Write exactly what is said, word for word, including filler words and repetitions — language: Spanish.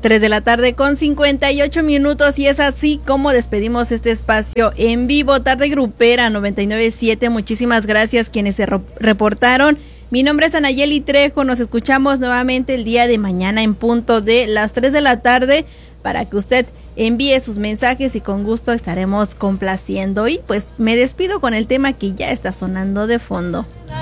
tres de la tarde con cincuenta y ocho minutos, y es así como despedimos este espacio en vivo, Tarde Grupera noventa y nueve punto siete. Muchísimas gracias quienes se reportaron. Mi nombre es Anayeli Trejo, nos escuchamos nuevamente el día de mañana en punto de las tres de la tarde para que usted envíe sus mensajes y con gusto estaremos complaciendo. Y pues me despido con el tema que ya está sonando de fondo.